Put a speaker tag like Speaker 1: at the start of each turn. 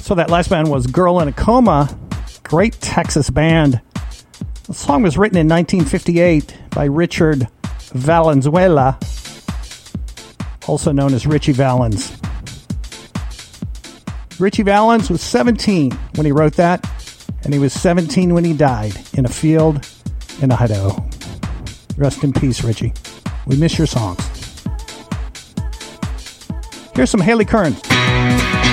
Speaker 1: So that last band was Girl in a Coma, great Texas band. The song was written in 1958 by Richard Valenzuela, also known as Richie Valens. Richie Valens was 17 when he wrote that, and he was 17 when he died in a field in Idaho. Rest in peace, Richie. We miss your songs. Here's some Haley Kearns.